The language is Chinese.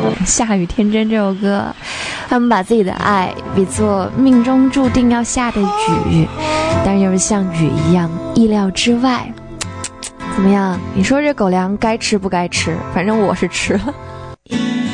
下雨天真这首歌，他们把自己的爱比作命中注定要下的雨，但又是像雨一样意料之外。怎么样？你说这狗粮该吃不该吃？反正我是吃了。